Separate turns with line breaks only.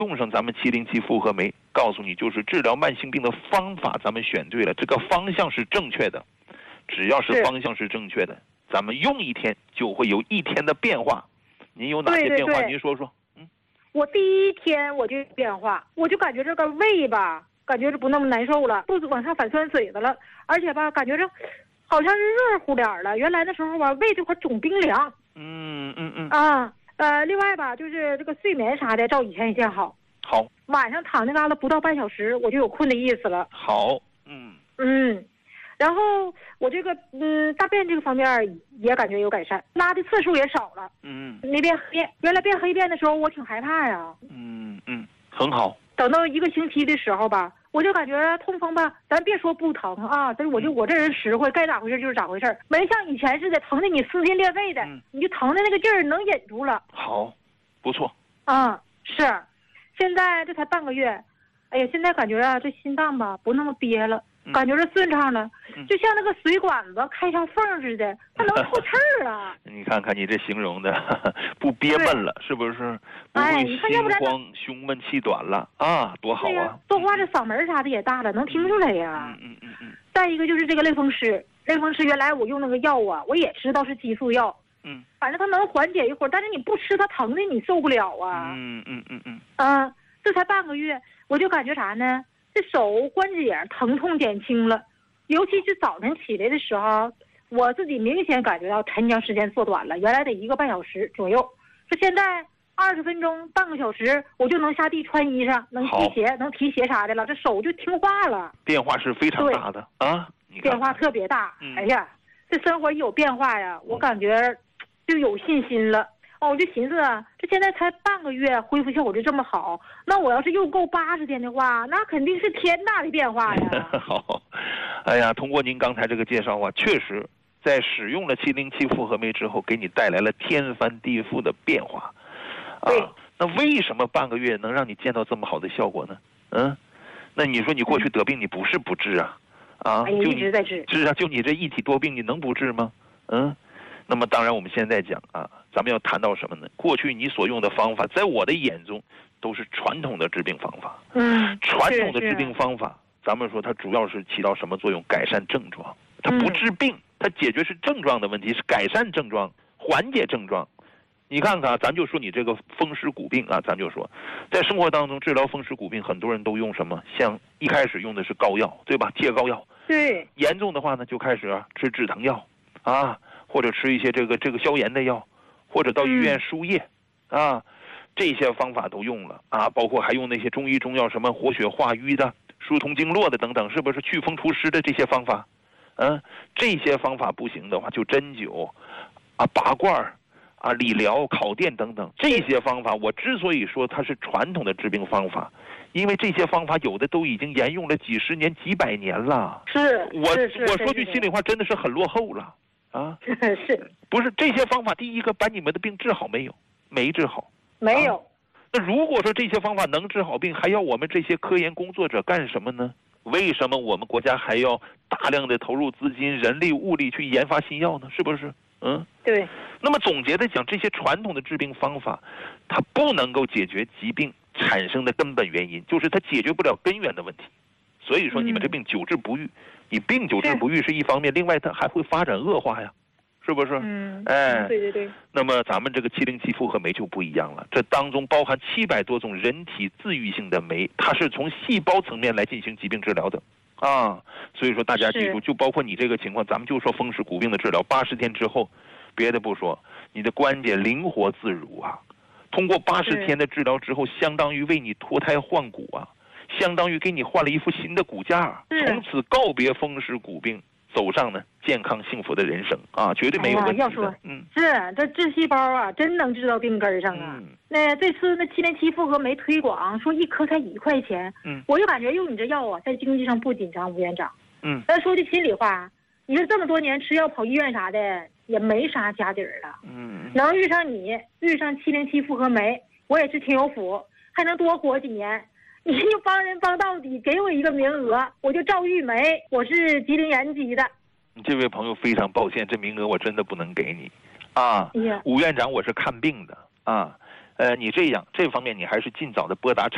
用上咱们707复合酶，告诉你就是治疗慢性病的方法，咱们选对了，这个方向是正确的。只要是方向是正确的，咱们用一天就会有一天的变化。您有哪些变化？您说说。
我第一天我就有变化，我就感觉这个胃吧，感觉是不那么难受了，肚子往上反酸水子了，而且吧，感觉这好像是热乎点了。原来的时候吧，胃这块总冰凉。另外吧，就是这个睡眠啥的，照以前也见好。
好。
晚上躺那嘎达不到半小时，我就有困的意思了。
好。
然后我这个大便这个方面也感觉有改善，拉的次数也少了。没变黑，原来变黑便的时候我挺害怕呀。
很好。
等到1个星期的时候吧，我就感觉痛风吧，咱别说不疼啊，但是我这人实惠，该咋回事就是咋回事，没像以前似的疼的你撕心裂肺的，你就疼的那个劲儿能忍住了。
好，不错。
是，现在这才半个月，哎呀，现在感觉啊，这心脏吧不那么憋了。感觉是顺畅了，就像那个水管子开上缝似的，它能透气儿啊！
你看看你这形容的，不憋闷了，是不是？不会心慌、胸闷气短了啊，多好啊！
说话这嗓门啥的也大了，能听出来呀。再一个就是这个类风湿，原来我用那个药啊，我也知道是激素药，反正它能缓解一会儿，但是你不吃它疼的你受不了啊。这才半个月，我就感觉啥呢？这手关节疼痛减轻了，尤其是早晨起来的时候，我自己明显感觉到沉僵时间缩短了，原来得1个半小时左右，说现在20分钟、半个小时，我就能下地穿衣裳，能提鞋、能提鞋啥的了，这手就听话了。
变化是非常大的啊！
变化特别大。哎呀，这生活一有变化呀，我感觉就有信心了。我就寻思啊，这现在才半个月，恢复效果就这么好，那我要是又够80天的话，那肯定是天大的变化呀。
好，哎呀，通过您刚才这个介绍啊，确实在使用了707复合酶之后，给你带来了天翻地覆的变化。那为什么半个月能让你见到这么好的效果呢？那你说你过去得病，你不是不治啊？
一直在治。
是啊，就你这一体多病，你能不治吗？那么当然，我们现在讲啊，咱们要谈到什么呢？过去你所用的方法，在我的眼中都是传统的治病方法。传统的治病方法，咱们说它主要是起到什么作用？改善症状，它不治病，它解决是症状的问题，是改善症状、缓解症状。你看看，咱就说你这个风湿骨病啊，咱就说，在生活当中治疗风湿骨病，很多人都用什么？像一开始用的是膏药，对吧？借膏药。
对。
严重的话呢，就开始吃止疼药啊。或者吃一些这个消炎的药，或者到医院输液，这些方法都用了啊，包括还用那些中医中药，什么活血化瘀的、疏通经络的等等，是不是祛风除湿的这些方法？这些方法不行的话，就针灸拔罐理疗、烤电等等这些方法。我之所以说它是传统的治病方法，因为这些方法有的都已经沿用了几十年、几百年了。我说句心里话，真的是很落后了。
是
不是这些方法？第一个把你们的病治好没有？没治好。
没有。
那如果说这些方法能治好病，还要我们这些科研工作者干什么呢？为什么我们国家还要大量的投入资金、人力、物力去研发新药呢？是不是？
对。
那么总结的讲，这些传统的治病方法，它不能够解决疾病产生的根本原因，就是它解决不了根源的问题。所以说你们这病久治不愈，你病久治不愈是一方面，另外它还会发展恶化呀，是不是？
对。
那么咱们这个707复合酶就不一样了，这当中包含700多种人体自愈性的酶，它是从细胞层面来进行疾病治疗的所以说大家记住，就包括你这个情况，咱们就说风湿骨病的治疗，80天之后，别的不说，你的关节灵活自如啊，通过80天的治疗之后，相当于为你脱胎换骨啊。相当于给你换了一副新的骨架，从此告别风湿骨病，走上呢健康幸福的人生绝对没有问题的。
要说，这治细胞真能治到病根上啊。那这次那707复合酶推广说1颗才1块钱，我就感觉用你这药在经济上不紧张，吴院长。但说句心里话，你说这么多年吃药跑医院啥的也没啥家底儿了。能遇上你，遇上707复合酶，我也是挺有福，还能多活几年。你就帮人帮到底，给我一个名额，我就赵玉梅，我是吉林延吉的。
这位朋友非常抱歉，这名额我真的不能给你吴院长我是看病的你这方面你还是尽早的拨打